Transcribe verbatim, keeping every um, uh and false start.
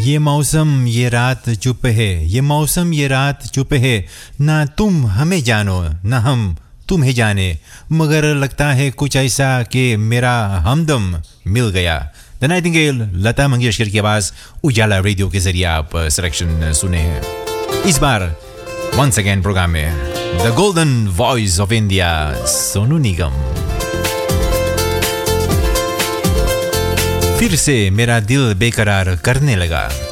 ये मौसम ये रात चुप है, ये मौसम ये रात चुप है, ना तुम हमें जानो ना हम तुम्हें जाने, मगर लगता है कुछ ऐसा कि मेरा हमदम मिल गया। द नाइटिंगेल, लता मंगेशकर की आवाज़ उजाला रेडियो के जरिए आप सिलेक्शन सुने हैं। इस बार वंस अगेन प्रोग्राम में the golden voice of India Sonu Nigam. फिर से मेरा दिल बेकरार करने लगा,